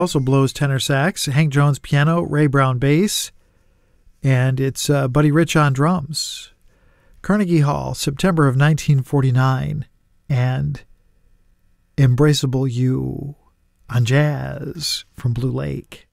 Also blows tenor sax, Hank Jones piano, Ray Brown bass, and it's Buddy Rich on drums. Carnegie Hall, September of 1949, and Embraceable You on jazz from Blue Lake.